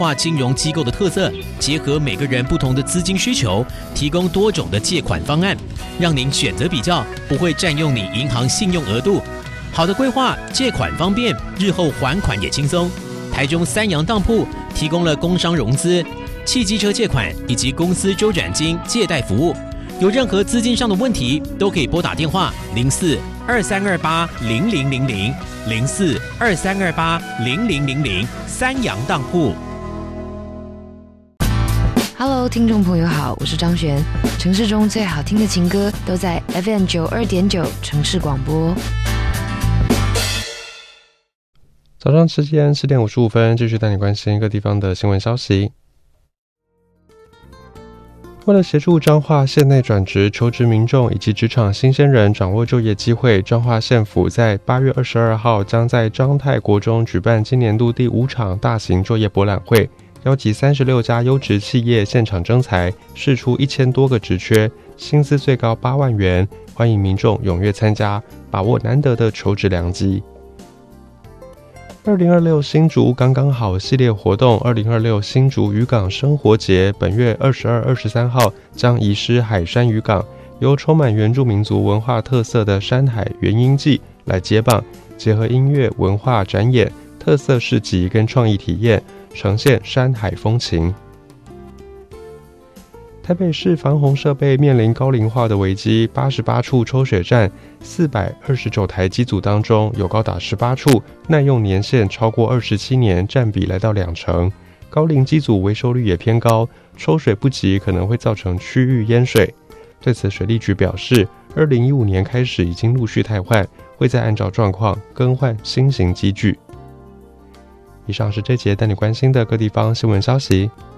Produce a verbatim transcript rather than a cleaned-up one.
化金融机构的特色，结合每个人不同的资金需求，提供多种的借款方案，让您选择比较，不会占用你银行信用额度。好的规划，借款方便，日后还款也轻松。台中三洋当铺提供了工商融资、汽机车借款以及公司周转金借贷服务。有任何资金上的问题，都可以拨打电话零四二三二八零零零零零四二三二八零零零零三洋当铺。 Hello， 听众朋友好，我是张璇。城市中最好听的情歌都在 F M 九二点九城市广播。 早上时间十点五十五分，继续带你关心各地方的新闻消息。为了协助彰化县内转职求职民众以及职场新鲜人掌握就业机会，彰化县府在八月二十二号将在彰泰国中举办今年度第五场大型就业博览会，邀集三十六家优质企业现场征才，释出一千多个职缺，薪资最高八万元，欢迎民众踊跃参加，把握难得的求职良机。二零二六新竹刚刚好系列活动，二零二六新竹渔港生活节本月二十二、二十三号将移师海山渔港，由充满原住民族文化特色的山海原音祭来接棒，结合音乐、文化展演、特色市集跟创意体验，呈现山海风情。台北市防洪设备面临高龄化的危机，八十八处抽水站四百二十九台机组当中，有高达十八处耐用年限超过二十七年，占比来到两成。高龄机组维修率也偏高，抽水不及可能会造成区域淹水。对此，水利局表示，二零一五年开始已经陆续汰换，会再按照状况更换新型机具。以上是这节带你关心的各地方新闻消息。